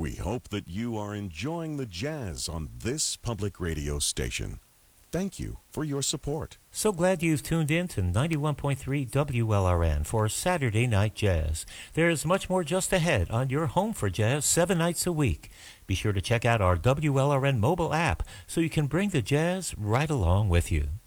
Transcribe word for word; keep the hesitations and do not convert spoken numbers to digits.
We hope that you are enjoying the jazz on this public radio station. Thank you for your support. So glad you've tuned in to ninety-one point three W L R N for Saturday Night Jazz. There's much more just ahead on your home for jazz seven nights a week. Be sure to check out our W L R N mobile app so you can bring the jazz right along with you.